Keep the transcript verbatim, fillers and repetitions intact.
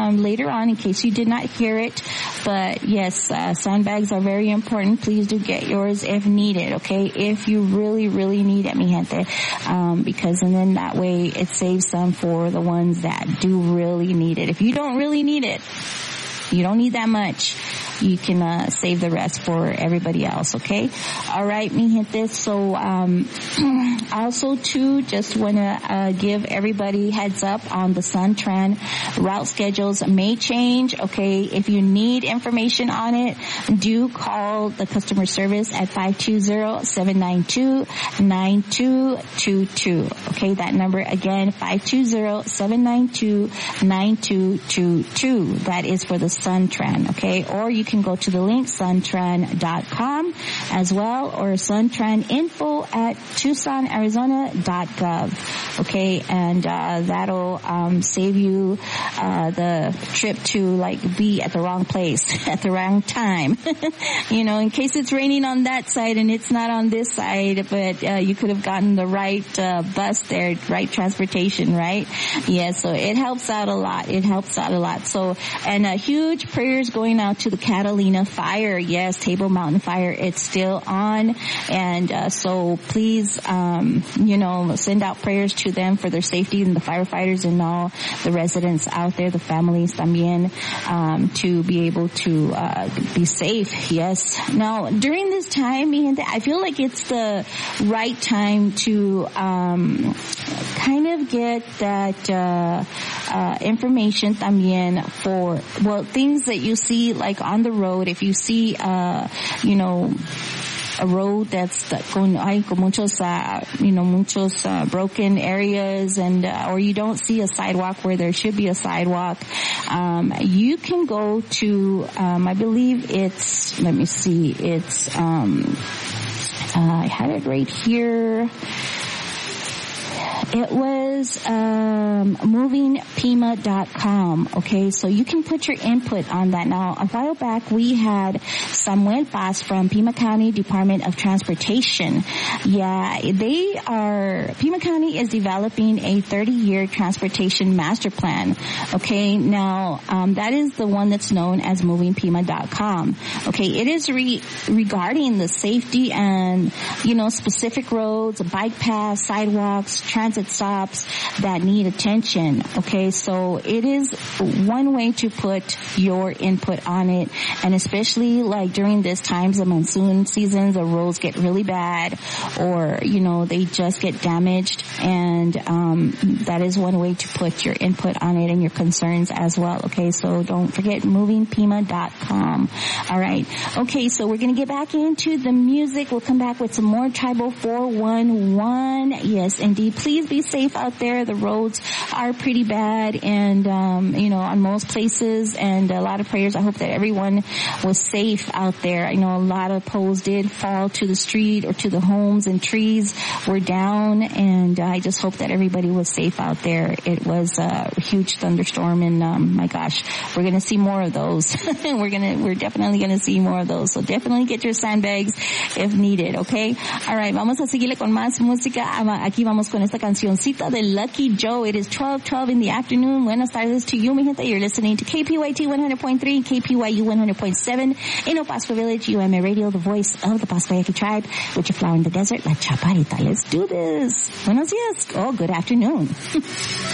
um, later on in case you did not hear it. But yes, uh, sandbags are very important. Please do get yours if needed, okay? If you really, really need it, mi gente. Um, because and then that way it saves some for the ones that do really need it. If you don't really need it, you don't need that much, you can uh, save the rest for everybody else, okay? All right, mi gente. So um, also, too, just want to uh, give everybody heads up on the Suntran route schedules may change, okay? If you need information on it, do call the customer service at five two zero, seven nine two, nine two two two, okay? That number again, five two zero, seven nine two, nine two two two. That is for the Suntran, okay? Or you can go to the link, suntran dot com as well, or suntraninfo at tucson arizona dot gov, okay? And uh that'll um save you uh the trip to like be at the wrong place at the wrong time. You know, in case it's raining on that side and it's not on this side, but uh you could have gotten the right uh bus there, right transportation, right? Yeah, so it helps out a lot. It helps out a lot. So, and a huge prayers going out to the Catalina fire. Yes, Table Mountain fire. It's still on. And uh, so please, um, you know, send out prayers to them for their safety and the firefighters and all the residents out there, the families también, um, to be able to uh, be safe. Yes. Now, during this time, I feel like it's the right time to um, kind of get that uh, uh, information también for, well, things that you see like on the road. If you see, uh, you know, a road that's con, hay con muchos, uh, you know, muchos uh, broken areas, and uh, or you don't see a sidewalk where there should be a sidewalk, um, you can go to, um, I believe it's, let me see, it's, um, uh, I had it right here. It was um moving pima dot com, okay? So you can put your input on that. Now, a while back, we had Samuel Paz from Pima County Department of Transportation. Yeah, they are, Pima County is developing a thirty-year transportation master plan, okay? Now, um that is the one that's known as moving pima dot com, okay? It is re- regarding the safety and, you know, specific roads, bike paths, sidewalks, transit stops that need attention, okay? So it is one way to put your input on it, and especially like during this times of monsoon seasons, the roads get really bad, or, you know, they just get damaged, and um that is one way to put your input on it and your concerns as well, okay? So don't forget moving pima dot com. All right. Okay, so we're going to get back into the music. We'll come back with some more Tribal four one one. Yes, indeed. Please be safe out there. The roads are pretty bad, and um, you know, on most places, and a lot of prayers. I hope that everyone was safe out there. I know a lot of poles did fall to the street or to the homes, and trees were down, and I just hope that everybody was safe out there. It was a huge thunderstorm, and um, my gosh, we're going to see more of those. we're going to, we're definitely going to see more of those. So definitely get your sandbags if needed, okay? All right, vamos a seguirle con más música. Aquí vamos con esta cancioncita de Lucky Joe. It is twelve twelve in the afternoon. Buenas tardes to you, mi gente. You're listening to K P Y T one hundred point three, K P Y U one hundred point seven in El Paso Village, U M A Radio, the voice of the Paso Yaqui tribe, with your flower in the desert, La Chaparita. Let's do this. Buenos dias. Oh, good afternoon.